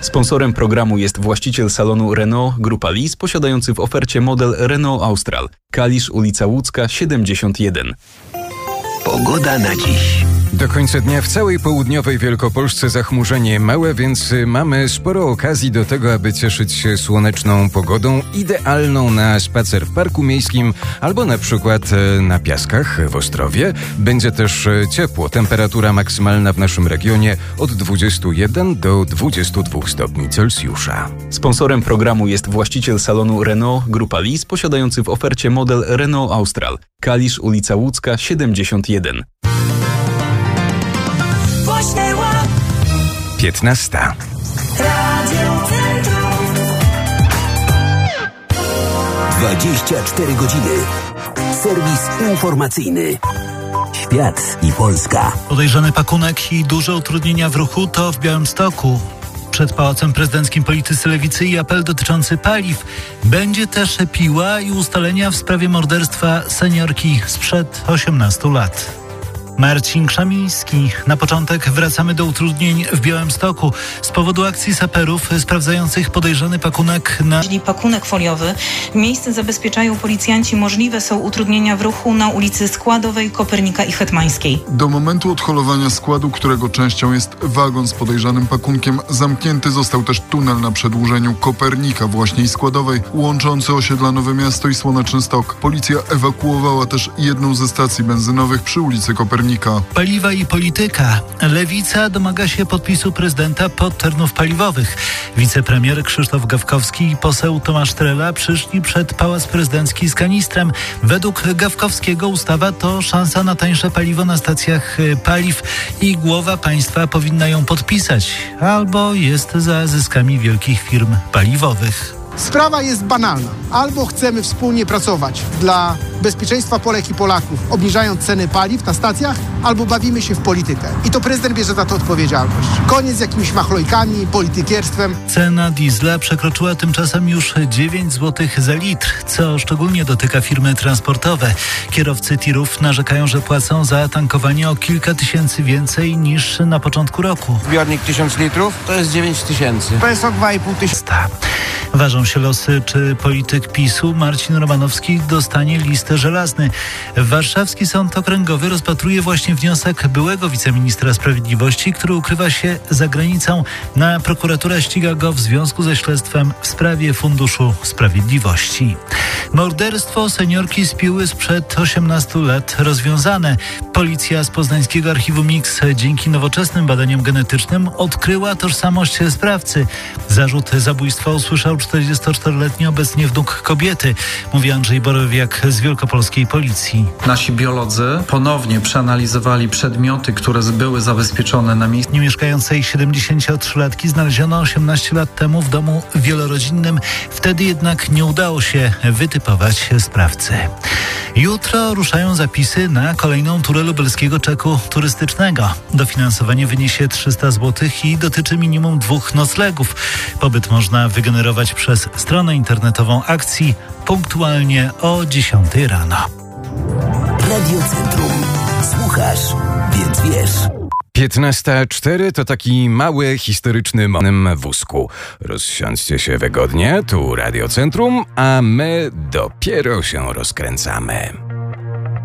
Sponsorem programu jest właściciel salonu Renault Grupa Lis, posiadający w ofercie model Renault Austral. Kalisz, ulica Łódzka, 71. Pogoda na dziś. Do końca dnia w całej południowej Wielkopolsce zachmurzenie małe, więc mamy sporo okazji do tego, aby cieszyć się słoneczną pogodą, idealną na spacer w parku miejskim albo na przykład na piaskach w Ostrowie. Będzie też ciepło. Temperatura maksymalna w naszym regionie od 21 do 22 stopni Celsjusza. Sponsorem programu jest właściciel salonu Renault Grupa Lis, posiadający w ofercie model Renault Austral. Kalisz, ulica Łódzka, 71. 15. Radio Centrum. 24 godziny. Serwis informacyjny. Świat i Polska. Podejrzany pakunek i duże utrudnienia w ruchu to w Białymstoku. Przed Pałacem Prezydenckim politycy lewicy i apel dotyczący paliw. Będzie też piła i ustalenia w sprawie morderstwa seniorki sprzed 18 lat. Marcin Krzemiński. Na początek wracamy do utrudnień w Białymstoku. Z powodu akcji saperów sprawdzających podejrzany pakunek pakunek foliowy. Miejsce zabezpieczają policjanci. Możliwe są utrudnienia w ruchu na ulicy Składowej, Kopernika i Hetmańskiej. Do momentu odholowania składu, którego częścią jest wagon z podejrzanym pakunkiem, zamknięty został też tunel na przedłużeniu Kopernika właśnie i Składowej, łączący osiedla Nowe Miasto i Słoneczny Stok. Policja ewakuowała też jedną ze stacji benzynowych przy ulicy Kopernika. Paliwa i polityka. Lewica domaga się podpisu prezydenta podczernów paliwowych. Wicepremier Krzysztof Gawkowski i poseł Tomasz Trela przyszli przed Pałac Prezydencki z kanistrem. Według Gawkowskiego ustawa to szansa na tańsze paliwo na stacjach paliw i głowa państwa powinna ją podpisać. Albo jest za zyskami wielkich firm paliwowych. Sprawa jest banalna. Albo chcemy wspólnie pracować dla bezpieczeństwa Polek i Polaków, obniżając ceny paliw na stacjach, albo bawimy się w politykę. I to prezydent bierze za to odpowiedzialność. Koniec z jakimiś machlojkami, politykierstwem. Cena diesla przekroczyła tymczasem już 9 zł za litr, co szczególnie dotyka firmy transportowe. Kierowcy tirów narzekają, że płacą za tankowanie o kilka tysięcy więcej niż na początku roku. Zbiornik 1000 litrów to jest 9000. To jest o 2,5 tysiąca. Ważą się losy, czy polityk PiS-u Marcin Romanowski dostanie list żelazny. Warszawski Sąd Okręgowy rozpatruje właśnie wniosek byłego wiceministra sprawiedliwości, który ukrywa się za granicą. Prokuratura ściga go w związku ze śledztwem w sprawie Funduszu Sprawiedliwości. Morderstwo seniorki z Piły sprzed 18 lat rozwiązane. Policja z poznańskiego archiwum Mix dzięki nowoczesnym badaniom genetycznym odkryła tożsamość sprawcy. Zarzut zabójstwa usłyszał 44-letni obecnie wnuk kobiety, mówi Andrzej Borowiak z wielkopolskiej policji. Nasi biolodzy ponownie przeanalizowali przedmioty, które były zabezpieczone na miejscu. Niemieszkającej 73-latki znaleziono 18 lat temu w domu wielorodzinnym. Wtedy jednak nie udało się wytypować sprawcy. Jutro ruszają zapisy na kolejną turę lubelskiego czeku turystycznego. Dofinansowanie wyniesie 300 zł i dotyczy minimum 2 noclegów. Pobyt można wygenerować przez stronę internetową akcji punktualnie o 10 rano. Radio Centrum. Słuchasz, więc wiesz. 15:04 to taki mały, historyczny wózku. Rozsiądźcie się wygodnie, tu Radio Centrum, a my dopiero się rozkręcamy.